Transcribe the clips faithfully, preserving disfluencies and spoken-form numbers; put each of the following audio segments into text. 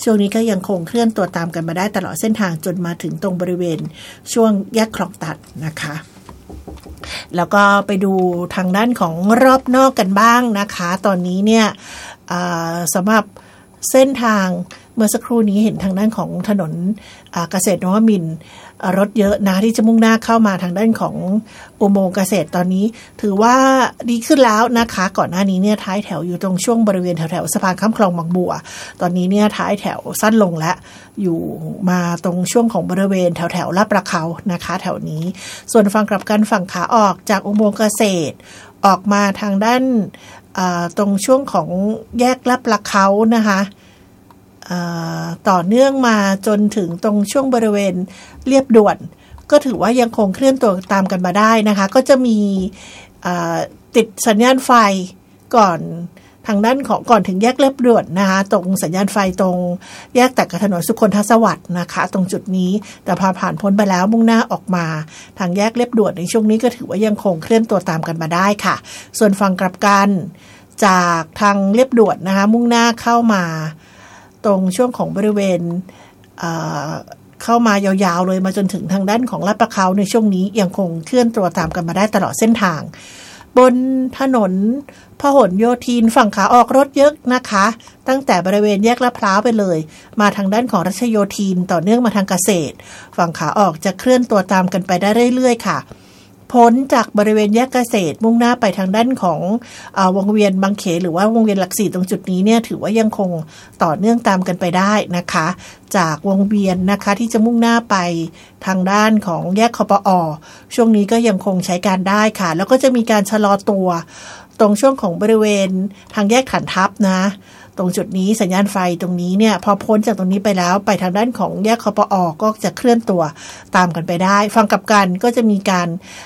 ช่วงนี้ก็ยังคงเคลื่อนตัวตามกันมาได้ตลอดเส้นทางจนมาถึงตรงบริเวณช่วงแยกคลองตัดนะคะแล้วก็ไปดูทางด้านของรอบนอกกันบ้างนะคะตอนนี้เนี่ยสำหรับเส้นทางเมื่อสักครู่นี้เห็นทางด้านของถนนเกษตรนวมินทร์รถเยอะนะที่จะมุ่งหน้าเข้ามาทางด้านของอุโมงค์เกษตรตอนนี้ถือว่าดีขึ้นแล้วนะคะก่อนหน้านี้เนี่ยท้ายแถวอยู่ตรงช่วงบริเวณแถวๆสะพานข้ามคลองบางบัวตอนนี้เนี่ยท้ายแถวสั้นลงและอยู่มาตรงช่วงของบริเวณแถวๆลาดประเขานะคะแถวนี้ส่วนฝั่งกลับกันฝั่งขาออกจากอุโมงค์เกษตรออกมาทางด้านตรงช่วงของแยกลาดประเขานะคะต่อเนื่องมาจนถึงตรงช่วงบริเวณเรียบด่วนก็ถือว่ายังคงเคลื่อนตัวตามกันมาได้นะคะก็จะมีติดสัญญาณไฟก่อนทางด้านของก่อนถึงแยกเรียบด่วนนะคะตรงสัญญาณไฟตรงแยกตัดกับถนนสุคนทศวรรษนะคะตรงจุดนี้แต่พอผ่านพ้นไปแล้วมุ่งหน้าออกมาทางแยกเรียบด่วนในช่วงนี้ก็ถือว่ายังคงเคลื่อนตัวตามกันมาได้ค่ะส่วนฝั่งกลับกันจากทางเรียบด่วนนะคะมุ่งหน้าเข้ามาตรงช่วงของบริเวณเอ่อเข้ามายาวๆเลยมาจนถึงทางด้านของลาดประเขาในช่วงนี้ยังคงเคลื่อนตัวตามกันมาได้ตลอดเส้นทางบนถนนพหลโยธินฝั่งขาออกรถเยอะนะคะตั้งแต่บริเวณแยกลาดพร้าวไปเลยมาทางด้านของรัชโยธินต่อเนื่องมาทางเกษตรฝั่งขาออกจะเคลื่อนตัวตามกันไปได้เรื่อยๆค่ะพ้นจากบริเวณแยกเกษตรมุ่งหน้าไปทางด้านของเอ่อวงเวียนบางเขนหรือว่าวงเวียนหลักสี่ตรงจุดนี้เนี่ยถือว่ายังคงต่อเนื่องตามกันไปได้นะคะจากวงเวียนนะคะที่จะมุ่งหน้าไปทางด้านของแยกคปอ.ช่วงนี้ก็ยังคงใช้การได้ค่ะแล้วก็จะมีการชะลอตัวตรงช่วงของบริเวณทางแยกฐานทัพนะตรงจุดนี้สัญญาณไฟตรงนี้เนี่ยพอพ้นจากตรงนี้ไปแล้วไปทางด้านของแยกคปอ.ก็จะเคลื่อนตัวตามกันไปได้ฟังกับกันก็จะมีการ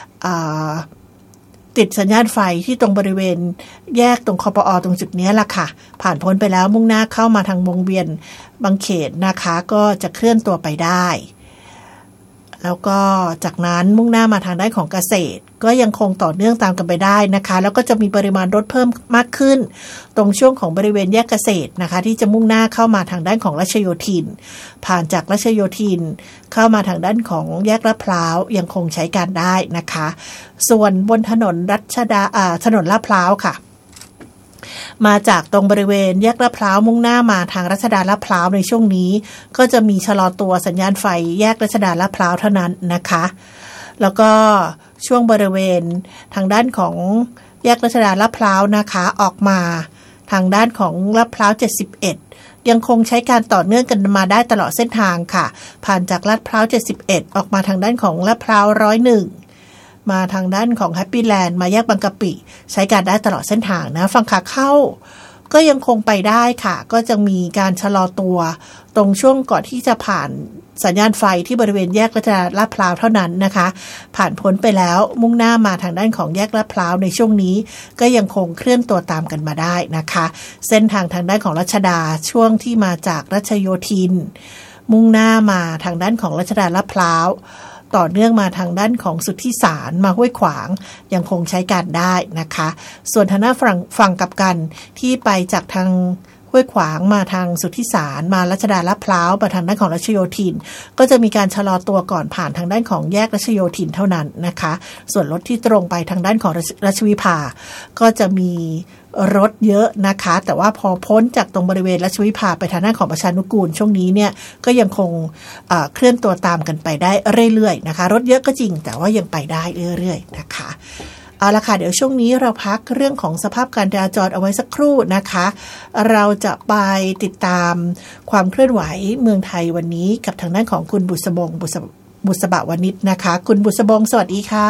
ติดสัญญาณไฟที่ตรงบริเวณแยกตรงคปอ.ตรงจุดนี้ล่ะค่ะผ่านพ้นไปแล้วมุ่งหน้าเข้ามาทางวงเวียนบางเขนนะคะก็จะเคลื่อนตัวไปได้แล้วก็จากนั้นมุ่งหน้ามาทางด้านของเกษตรก็ยังคงต่อเนื่องตามกันไปได้นะคะแล้วก็จะมีปริมาณรถเพิ่มมากขึ้นตรงช่วงของบริเวณแยกเกษตรนะคะที่จะมุ่งหน้าเข้ามาทางด้านของรัชโยธินผ่านจากรัชโยธินเข้ามาทางด้านของแยกลาดพร้าวยังคงใช้การได้นะคะส่วนบนถนนรัชดาอ่าถนนลาดพร้าวค่ะมาจากตรงบริเวณแยกลาดพร้าวมุ่งหน้ามาทางรัชดาลาดพร้าวในช่วงนี้ก็จะมีชะลอตัวสัญญาณไฟแยกรัชดาลาดพร้าวเท่านั้นนะคะแล้วก็ช่วงบริเวณทางด้านของแยกรัชดาลาดพร้าวนะคะออกมาทางด้านของลาดพร้าวเจ็ดสิบเอ็ดยังคงใช้การต่อเนื่องกันมาได้ตลอดเส้นทางค่ะผ่านจากลาดพร้าวเจ็ดสิบเอ็ดออกมาทางด้านของลาดพร้าวหนึ่งร้อยเอ็ดมาทางด้านของแฮปปี้แลนด์มาแยกบางกะปิใช้การได้ตลอดเส้นทางนะฝั่งขาเข้าก็ยังคงไปได้ค่ะก็จะมีการชะลอตัวตรงช่วงก่อนที่จะผ่านสัญญาณไฟที่บริเวณแยกลาดพร้าวเท่านั้นนะคะผ่านพ้นไปแล้วมุ่งหน้ามาทางด้านของแยกลาดพร้าวในช่วงนี้ก็ยังคงเคลื่อนตัวตามกันมาได้นะคะเส้นทางทางด้านของรัชดาช่วงที่มาจากรัชโยธินมุ่งหน้ามาทางด้านของรัชดาลาดพร้าวต่อเนื่องมาทางด้านของสุทธิสารมาห้วยขวางยังคงใช้การได้นะคะส่วนทางด้านฝั่งฝั่งกลับกันที่ไปจากทางห้วยขวางมาทางสุทธิสารมารัชดาลาดพร้าวมาทางด้านของรัชโยธินก็จะมีการชะลอตัวก่อนผ่านทางด้านของแยกรัชโยธินเท่านั้นนะคะส่วนรถที่ตรงไปทางด้านของรัชวิภาก็จะมีรถเยอะนะคะแต่ว่าพอพ้นจากตรงบริเวณรัชวิภาไปทางด้านของประชานุกูลช่วงนี้เนี่ยก็ยังคงเคลื่อนตัวตามกันไปได้เรื่อยๆนะคะรถเยอะก็จริงแต่ว่ายังไปได้เรื่อยๆนะคะเอาละค่ะเดี๋ยวช่วงนี้เราพักเรื่องของสภาพการจราจรเอาไว้สักครู่นะคะเราจะไปติดตามความเคลื่อนไหวเมืองไทยวันนี้กับทางด้านของคุณบุษบงบุษบุษบะวณิชนะคะคุณบุษบงสวัสดีค่ะ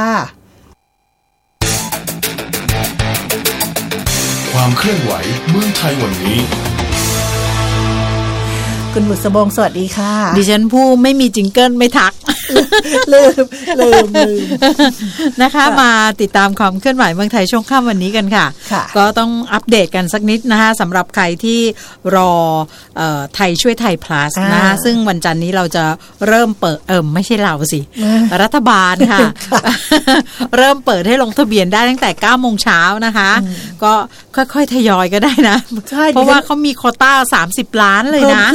ความเคลื่อนไหวเมืองไทยวันนี้คุณบุษบงสวัสดีค่ะดิฉันผู้ไม่มีจิงเกิลไม่ทักลืมลืมลืมนะคะมาติดตามความเคลื่อนไหวเมืองไทยช่วงค่ำวันนี้กันค่ะก็ต้องอัปเดตกันสักนิดนะคะสำหรับใครที่รอไทยช่วยไทย plus นะคะซึ่งวันจันทร์นี้เราจะเริ่มเปิดเอิมไม่ใช่เราสิรัฐบาลค่ะเริ่มเปิดให้ลงทะเบียนได้ตั้งแต่ เก้าโมงเช้านะคะก็ค่อยๆทยอยก็ได้นะเพราะว่าเขามีโควต้าสามสิบล้านเลยนะ